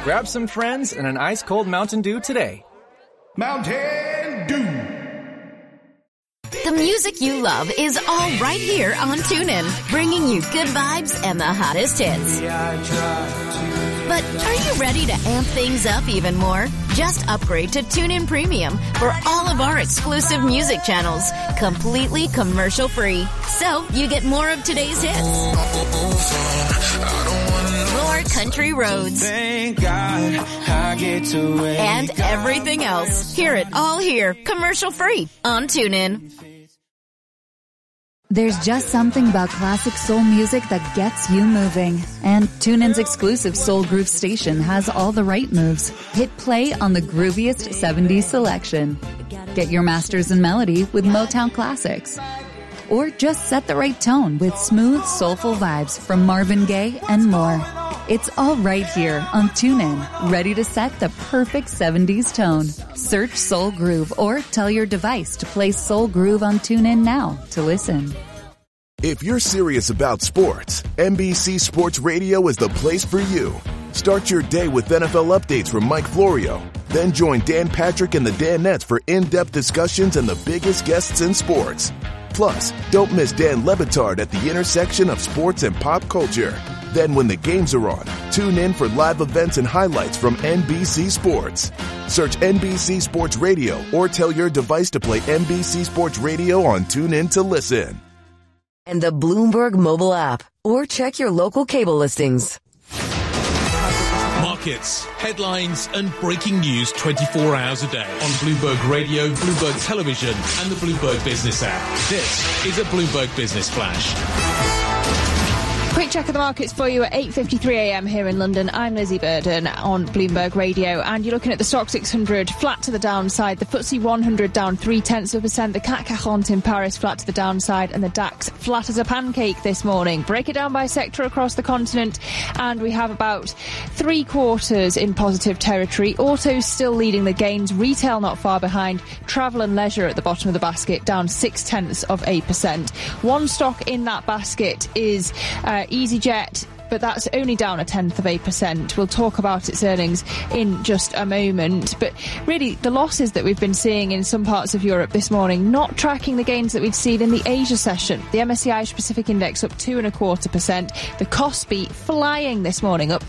Grab some friends and an ice-cold Mountain Dew today. Mountain Dew. The music you love is all right here on TuneIn, bringing you good vibes and the hottest hits. But are you ready to amp things up even more? Just upgrade to TuneIn Premium for all of our exclusive music channels, completely commercial-free. So you get more of today's hits, more country roads, Thank God I get to wake and everything else. Hear it all here, commercial-free on TuneIn. There's just something about classic soul music that gets you moving. And TuneIn's exclusive Soul Groove station has all the right moves. Hit play on the grooviest 70s selection. Get your masters in melody with Motown classics. Or just set the right tone with smooth, soulful vibes from Marvin Gaye and more. It's all right here on TuneIn, ready to set the perfect 70s tone. Search Soul Groove or tell your device to play Soul Groove on TuneIn now to listen. If you're serious about sports, NBC Sports Radio is the place for you. Start your day with NFL updates from Mike Florio. Then join Dan Patrick and the Danettes for in-depth discussions and the biggest guests in sports. Plus, don't miss Dan Le Batard at the intersection of sports and pop culture. Then when the games are on, tune in for live events and highlights from NBC Sports. Search NBC Sports Radio or tell your device to play NBC Sports Radio on TuneIn to listen. And the Bloomberg mobile app, or check your local cable listings. Markets, headlines and breaking news 24 hours a day on Bloomberg Radio, Bloomberg Television and the Bloomberg Business app. This is a Bloomberg Business Flash. Quick check of the markets for you at 8:53 a.m. here in London. I'm Lizzie Burden on Bloomberg Radio, and you're looking at the Stock 600 flat to the downside, the FTSE 100 down 0.3%, the CAC 40 in Paris flat to the downside, and the DAX flat as a pancake this morning. Break it down by sector across the continent, and we have about 3/4 in positive territory. Autos still leading the gains, retail not far behind, travel and leisure at the bottom of the basket down 0.6%. One stock in that basket is EasyJet, but that's only down 0.1%. We'll talk about its earnings in just a moment. But really, the losses that we've been seeing in some parts of Europe this morning, not tracking the gains that we'd seen in the Asia session. The MSCI Asia Pacific Index up 2.25%. The Kospi flying this morning, up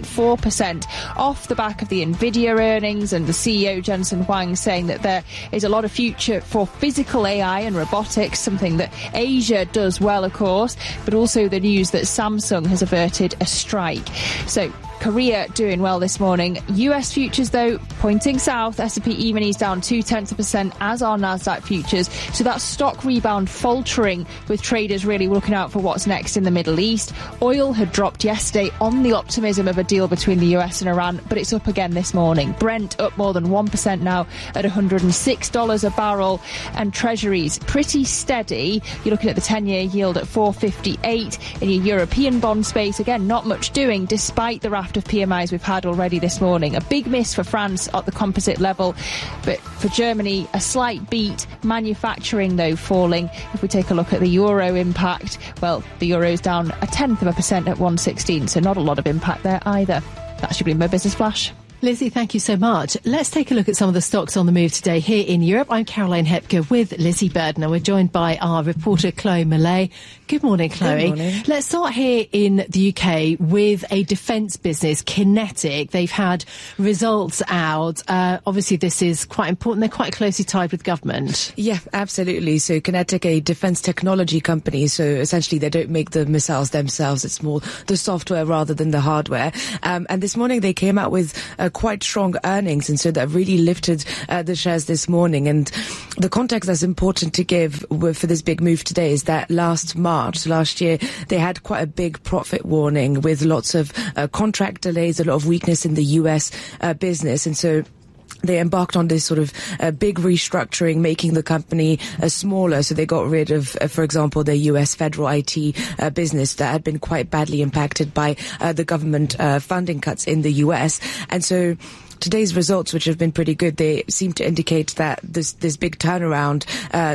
8.4%, off the back of the Nvidia earnings and the CEO Jensen Huang saying that there is a lot of future for physical AI and robotics, something that Asia does well, of course, but also the news that Samsung has averted a strike. So Korea doing well this morning. US futures, though, pointing south. S&P E-minis down 0.2%, as are Nasdaq futures. So that stock rebound faltering, with traders really looking out for what's next in the Middle East. Oil had dropped yesterday on the optimism of a deal between the US and Iran, but it's up again this morning. Brent up more than 1% now at $106 a barrel, and treasuries pretty steady. You're looking at the 10-year yield at 4.58. In your European bond space, again, not much doing despite the raft of PMIs we've had already this morning. A big miss for France at the composite level, but for Germany a slight beat. Manufacturing, though, falling. If we take a look at the euro impact, well, the euro's down 0.1% at 1.16, so not a lot of impact there either. That should be my business flash. Lizzie, thank you so much. Let's take a look at some of the stocks on the move today here in Europe. I'm Caroline Hepker with Lizzie Burden, and we're joined by our reporter Chloe Millay. Good morning, Chloe. Good morning. Let's start here in the UK with a defence business, Kinetic. They've had results out. Obviously, this is quite important. They're quite closely tied with government. Yeah, absolutely. So Kinetic, a defence technology company. So essentially, they don't make the missiles themselves. It's more the software rather than the hardware. And this morning, they came out with quite strong earnings, and so that really lifted the shares this morning. And the context that's important to give for this big move today is that last year, they had quite a big profit warning with lots of contract delays, a lot of weakness in the US business. And so they embarked on this sort of big restructuring, making the company smaller. So they got rid of, for example, their US federal IT business that had been quite badly impacted by the government funding cuts in the US. And so today's results, which have been pretty good, they seem to indicate that this big turnaround,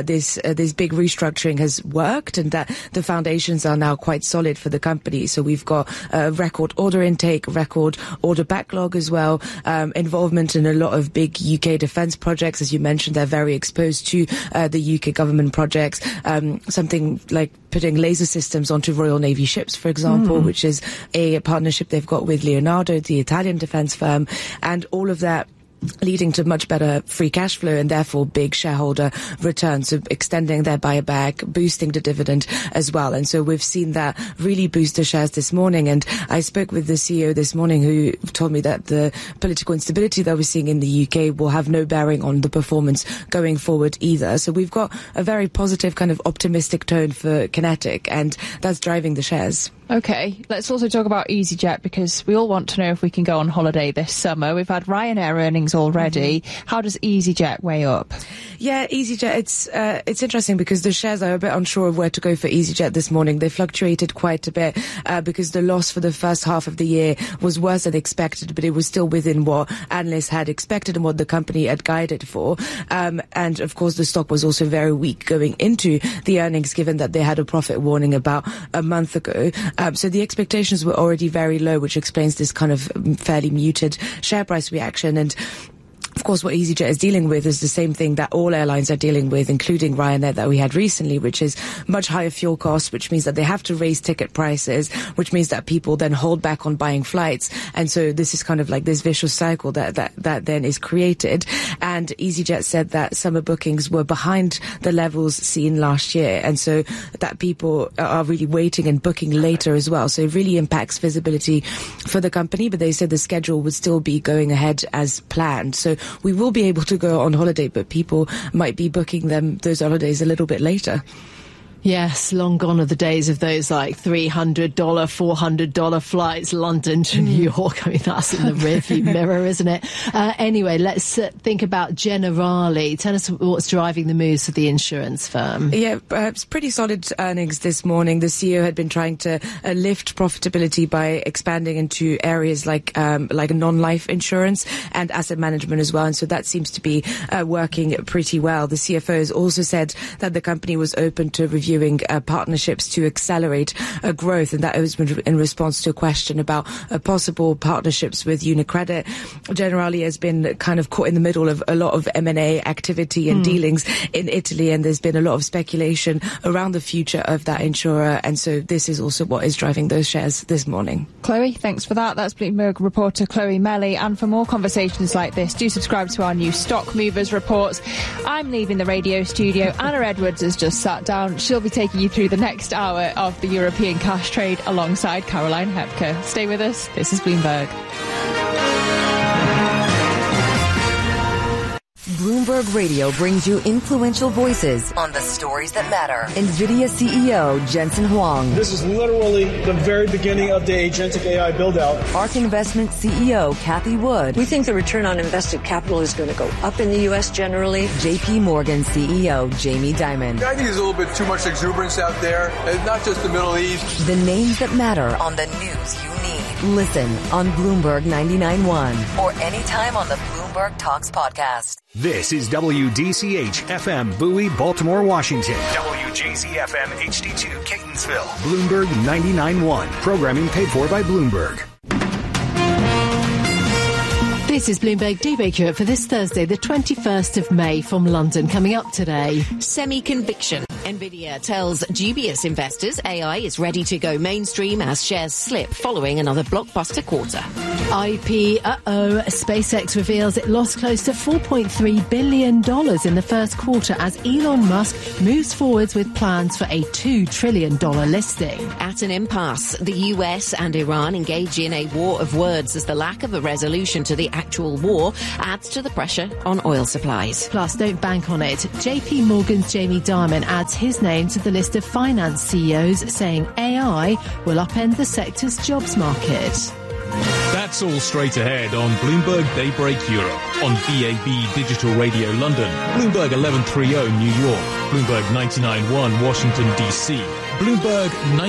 this big restructuring has worked, and that the foundations are now quite solid for the company. So we've got record order intake, record order backlog as well, involvement in a lot of big UK defence projects. As you mentioned, they're very exposed to the UK government projects. Something like putting laser systems onto Royal Navy ships, for example, which is a partnership they've got with Leonardo, the Italian defence firm, and all of that leading to much better free cash flow and therefore big shareholder returns, so extending their buyback, boosting the dividend as well. And so we've seen that really boost the shares this morning. And I spoke with the CEO this morning who told me that the political instability that we're seeing in the UK will have no bearing on the performance going forward either. So we've got a very positive kind of optimistic tone for QinetiQ, and that's driving the shares. Okay, let's also talk about EasyJet, because we all want to know if we can go on holiday this summer. We've had Ryanair earnings already. How does EasyJet weigh up? Yeah, EasyJet, it's interesting because the shares are a bit unsure of where to go for EasyJet this morning. They fluctuated quite a bit because the loss for the first half of the year was worse than expected, but it was still within what analysts had expected and what the company had guided for. And of course, the stock was also very weak going into the earnings, given that they had a profit warning about a month ago. So the expectations were already very low, which explains this kind of fairly muted share price reaction. And of course, what EasyJet is dealing with is the same thing that all airlines are dealing with, including Ryanair that we had recently, which is much higher fuel costs, which means that they have to raise ticket prices, which means that people then hold back on buying flights. And so this is kind of like this vicious cycle that then is created. And EasyJet said that summer bookings were behind the levels seen last year. And so that people are really waiting and booking later as well. So it really impacts visibility for the company. But they said the schedule would still be going ahead as planned. So we will be able to go on holiday, but people might be booking those holidays a little bit later. Yes, long gone are the days of those like $300, $400 flights, London to New York. I mean, that's in the rearview mirror, isn't it? Anyway, let's think about Generali. Tell us what's driving the moves for the insurance firm. Yeah, it's pretty solid earnings this morning. The CEO had been trying to lift profitability by expanding into areas like non-life insurance and asset management as well. And so that seems to be working pretty well. The CFO has also said that the company was open to reviewing partnerships to accelerate growth, and that was in response to a question about possible partnerships with UniCredit. Generali has been kind of caught in the middle of a lot of M&A activity and dealings in Italy, and there's been a lot of speculation around the future of that insurer, and so this is also what is driving those shares this morning. Chloe, thanks for that. That's Bloomberg reporter Chloe Melly, and for more conversations like this, do subscribe to our new Stock Movers reports. I'm leaving the radio studio. Anna Edwards has just sat down. She'll be taking you through the next hour of the European cash trade alongside Caroline Hepker. Stay with us. This is Bloomberg. Bloomberg Radio brings you influential voices on the stories that matter. NVIDIA CEO Jensen Huang. This is literally the very beginning of the agentic AI build-out. ARK Investment CEO Cathie Wood. We think the return on invested capital is going to go up in the U.S. generally. JP Morgan CEO Jamie Dimon. I think there's a little bit too much exuberance out there. It's not just the Middle East. The names that matter on the news you need. Listen on Bloomberg 99.1 or anytime on the Bloomberg Talks podcast. This is WDCH FM Bowie, Baltimore, Washington. WJZ FM HD2 Catonsville. Bloomberg 99.1. Programming paid for by Bloomberg. This is Bloomberg Daybreak Europe for this Thursday, the 21st of May from London. Coming up today. Semi-conviction. NVIDIA tells dubious investors AI is ready to go mainstream as shares slip following another blockbuster quarter. IP, SpaceX reveals it lost close to $4.3 billion in the first quarter as Elon Musk moves forwards with plans for a $2 trillion listing. At an impasse, the US and Iran engage in a war of words as the lack of a resolution to the actual war adds to the pressure on oil supplies. Plus, don't bank on it. JP Morgan's Jamie Dimon adds his name to the list of finance CEOs, saying AI will upend the sector's jobs market. That's all straight ahead on Bloomberg Daybreak Europe, on DAB Digital Radio London, Bloomberg 1130 New York, Bloomberg 99.1 Washington, D.C., Bloomberg